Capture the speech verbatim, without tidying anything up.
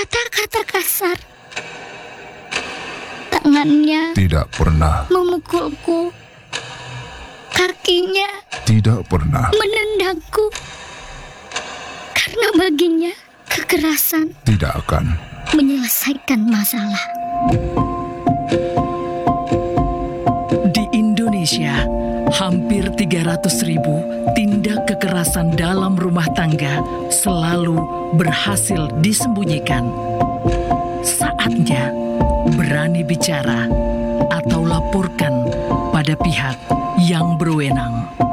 berkata-kata kasar. Tangannya Tidak pernah. memukulku. Kakinya Tidak pernah. menendangku. Karena baginya kekerasan Tidak akan. menyelesaikan masalah. Di Indonesia, hampir tiga ratus ribu tindak kekerasan dalam rumah tangga selalu berhasil disembunyikan. Saatnya berani bicara atau laporkan pada pihak yang berwenang.